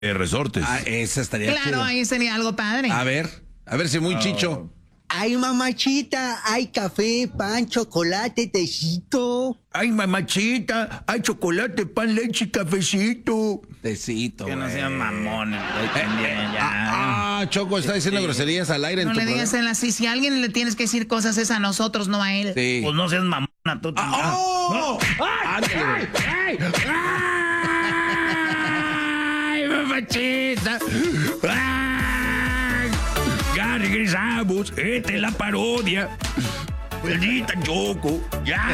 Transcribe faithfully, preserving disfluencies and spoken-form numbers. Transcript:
eh, resortes. Ah, esa estaría Claro, chido. ahí sería algo padre. A ver, a ver si muy chicho. Ay, mamachita, hay café, pan, chocolate, tecito. Ay, mamachita, hay chocolate, pan, leche y cafecito. Tecito, Que no güey. sean mamones, güey, también, ya. Ah, Choco está diciendo groserías al aire No en tu le digas programa. en así. Si a alguien le tienes que decir cosas es a nosotros, no a él. Sí. Pues no seas mamona tú también. Ah, ¡Oh! Ándale, güey. ¡Ay! ¡Ay, mamachita! ¡Ay! Ya regresamos. Esta es la parodia. Maldita Choco. Ya.